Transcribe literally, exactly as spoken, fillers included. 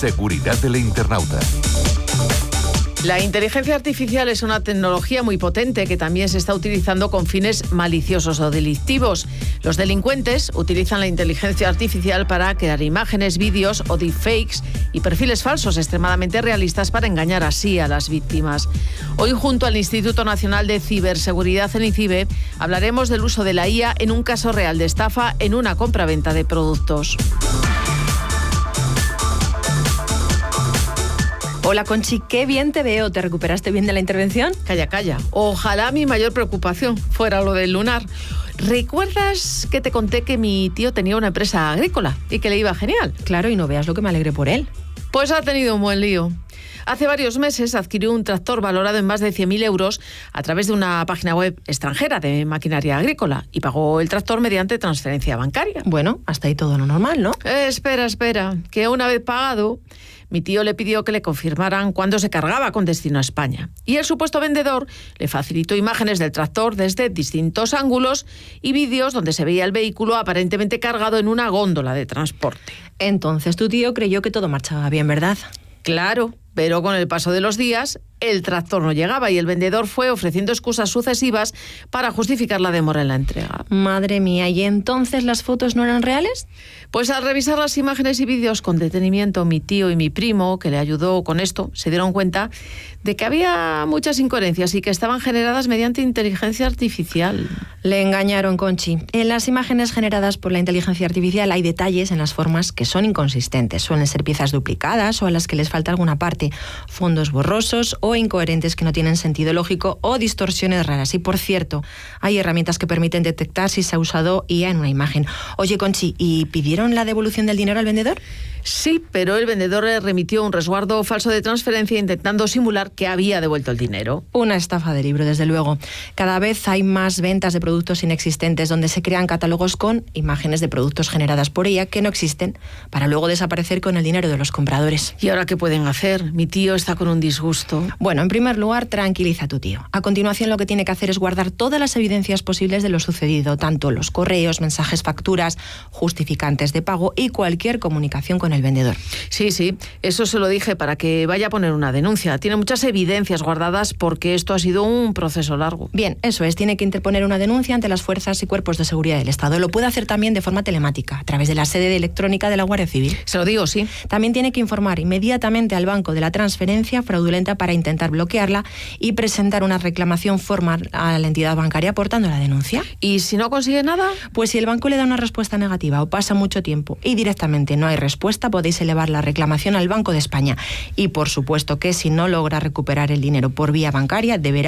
Seguridad del internauta. La inteligencia artificial es una tecnología muy potente que también se está utilizando con fines maliciosos o delictivos. Los delincuentes utilizan la inteligencia artificial para crear imágenes, vídeos o deepfakes y perfiles falsos extremadamente realistas para engañar así a las víctimas. Hoy, junto al Instituto Nacional de Ciberseguridad, el INCIBE, hablaremos del uso de la I A en un caso real de estafa en una compraventa de productos. Hola, Conchi, qué bien te veo. ¿Te recuperaste bien de la intervención? Calla, calla. Ojalá mi mayor preocupación fuera lo del lunar. ¿Recuerdas que te conté que mi tío tenía una empresa agrícola y que le iba genial? Claro, y no veas lo que me alegré por él. Pues ha tenido un buen lío. Hace varios meses adquirió un tractor valorado en más de cien mil euros a través de una página web extranjera de maquinaria agrícola y pagó el tractor mediante transferencia bancaria. Bueno, hasta ahí todo lo normal, ¿no? Eh, espera, espera, que una vez pagado, mi tío le pidió que le confirmaran cuándo se cargaba con destino a España. Y el supuesto vendedor le facilitó imágenes del tractor desde distintos ángulos y vídeos donde se veía el vehículo aparentemente cargado en una góndola de transporte. Entonces tu tío creyó que todo marchaba bien, ¿verdad? Claro, pero con el paso de los días, el tractor no llegaba y el vendedor fue ofreciendo excusas sucesivas para justificar la demora en la entrega. Madre mía, ¿y entonces las fotos no eran reales? Pues al revisar las imágenes y vídeos con detenimiento, mi tío y mi primo, que le ayudó con esto, se dieron cuenta de que había muchas incoherencias y que estaban generadas mediante inteligencia artificial. Le engañaron, Conchi. En las imágenes generadas por la inteligencia artificial hay detalles en las formas que son inconsistentes. Suelen ser piezas duplicadas o a las que les falta alguna parte, fondos borrosos o incoherentes que no tienen sentido lógico o distorsiones raras. Y por cierto, hay herramientas que permiten detectar si se ha usado I A en una imagen. Oye, Conchi, ¿y pidieron la devolución del dinero al vendedor? Sí, pero el vendedor le remitió un resguardo falso de transferencia intentando simular que había devuelto el dinero. Una estafa de libro, desde luego. Cada vez hay más ventas de productos inexistentes donde se crean catálogos con imágenes de productos generadas por I A que no existen para luego desaparecer con el dinero de los compradores. ¿Y ahora qué pueden hacer? Mi tío está con un disgusto. Bueno, en primer lugar, tranquiliza a tu tío. A continuación, lo que tiene que hacer es guardar todas las evidencias posibles de lo sucedido, tanto los correos, mensajes, facturas, justificantes de pago y cualquier comunicación con el vendedor. Sí, sí, eso se lo dije para que vaya a poner una denuncia. Tiene muchas evidencias guardadas porque esto ha sido un proceso largo. Bien, eso es, tiene que interponer una denuncia ante las fuerzas y cuerpos de seguridad del Estado. Lo puede hacer también de forma telemática, a través de la sede electrónica de la Guardia Civil. Se lo digo, sí. También tiene que informar inmediatamente al banco de la transferencia fraudulenta para intentar bloquearla y presentar una reclamación formal a la entidad bancaria aportando la denuncia. ¿Y si no consigue nada? Pues si el banco le da una respuesta negativa o pasa mucho tiempo y directamente no hay respuesta, podéis elevar la reclamación al Banco de España. Y por supuesto que si no logra recuperar el dinero por vía bancaria, deberá